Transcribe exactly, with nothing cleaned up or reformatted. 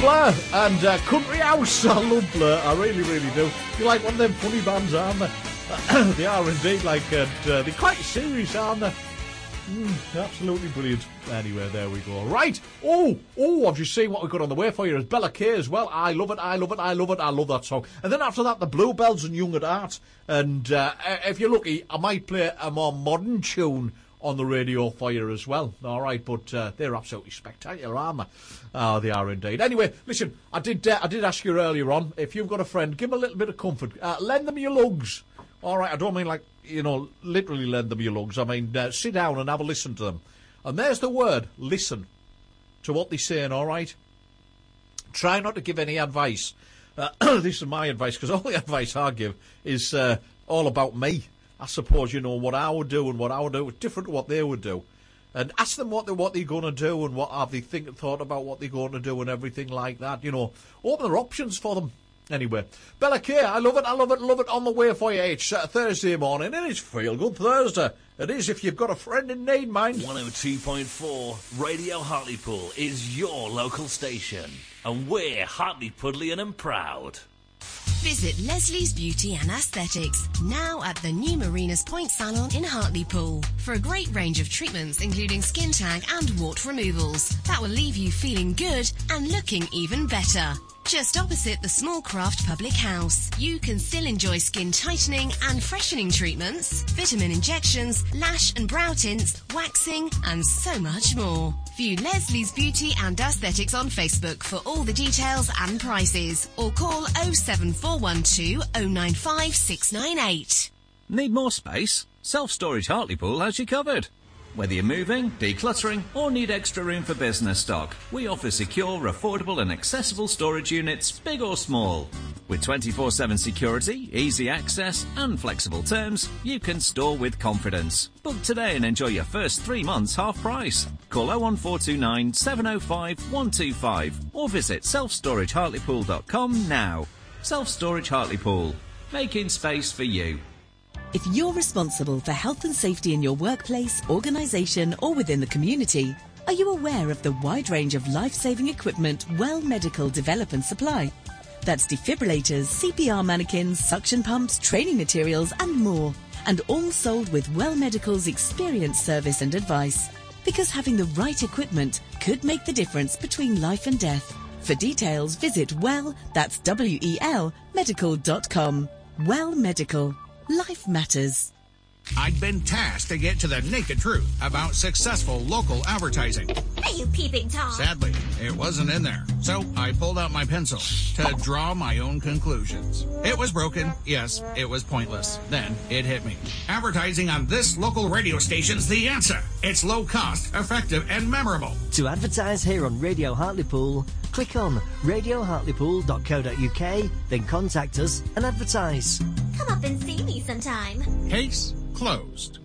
Blur and uh, Country House. I love Blur, I really, really do. You're like one of them funny bands, aren't they? They are indeed, like, uh, they're quite serious, aren't they? Mm, absolutely brilliant. Anyway, there we go. Right. Oh, oh, I've just seen what we've got on the way for you. It's Bella Kay as well. I love it, I love it, I love it, I love that song. And then after that, the Bluebells and Young at Heart. And uh, if you're lucky, I might play a more modern tune on the radio for you as well. All right, but uh, they're absolutely spectacular, aren't they? Oh, they are indeed. Anyway, listen, I did uh, I did ask you earlier on, if you've got a friend, give them a little bit of comfort. Uh, lend them your lugs. All right, I don't mean like, you know, literally lend them your lugs. I mean, uh, sit down and have a listen to them. And there's the word, listen to what they're saying, all right? Try not to give any advice. Uh, this is my advice, because all the advice I give is uh, all about me. I suppose, you know, what I would do and what I would do is different to what they would do. And ask them what, they, what they're going to do and what have they think, thought about what they're going to do and everything like that. You know, open their options for them. Anyway, Bella Kay, I love it, I love it, love it. On the way for you. It's uh, Thursday morning and it's Feel Good Thursday. It is if you've got a friend in need, mind. one oh two point four Radio Hartlepool is your local station. And we're Hartlepoolian and proud. Visit Leslie's Beauty and Aesthetics, now at the new Marinas Point Salon in Hartlepool, for a great range of treatments including skin tag and wart removals that will leave you feeling good and looking even better. Just opposite the Small Craft Public House, you can still enjoy skin tightening and freshening treatments, vitamin injections, lash and brow tints, waxing, and so much more. View Leslie's Beauty and Aesthetics on Facebook for all the details and prices, or call oh seven four one two oh nine five six nine eight. Need more space? Self-Storage Hartlepool has you covered. Whether you're moving, decluttering, or need extra room for business stock, we offer secure, affordable and accessible storage units, big or small. With twenty-four seven security, easy access and flexible terms, you can store with confidence. Book today and enjoy your first three months half price. Call oh one four two nine seven oh five one two five or visit self storage hartlepool dot com now. Self-Storage Hartlepool, making space for you. If you're responsible for health and safety in your workplace, organisation or within the community, are you aware of the wide range of life-saving equipment Well Medical develop and supply? That's defibrillators, C P R mannequins, suction pumps, training materials and more. And all sold with Well Medical's experienced service and advice. Because having the right equipment could make the difference between life and death. For details, visit Well, that's W E L, medical dot com. Well Medical. Life matters. I'd been tasked to get to the naked truth about successful local advertising. Hey, you peeping Tom. Sadly, it wasn't in there. So I pulled out my pencil to draw my own conclusions. It was broken. Yes, it was pointless. Then it hit me. Advertising on this local radio station's the answer. It's low cost, effective, and memorable. To advertise here on Radio Hartlepool, click on radio hartlepool dot co dot uk, then contact us and advertise. Come up and see me sometime. Case closed.